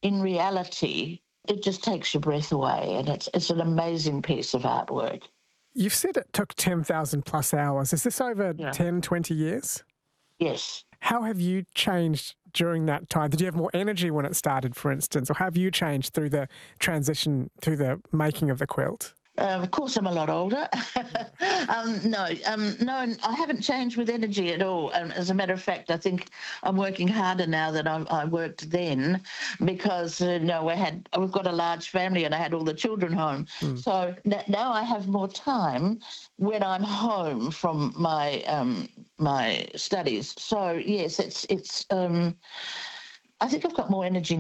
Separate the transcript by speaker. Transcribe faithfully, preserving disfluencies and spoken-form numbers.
Speaker 1: in reality, it just takes your breath away, and it's it's an amazing piece of artwork.
Speaker 2: You've said it took ten thousand plus hours. Is this over
Speaker 1: Yeah.
Speaker 2: ten, twenty years?
Speaker 1: Yes.
Speaker 2: How have you changed during that time? Did you have more energy when it started, for instance, or have you changed through the transition, through the making of the quilt?
Speaker 1: Uh, of course, I'm a lot older. um, no, um, no, I haven't changed with energy at all. And as a matter of fact, I think I'm working harder now than I, I worked then, because uh, you know, we had we've got a large family, and I had all the children home.
Speaker 2: Mm.
Speaker 1: So n- now I have more time when I'm home from my um, my studies. So yes, it's it's. Um, I think I've got more energy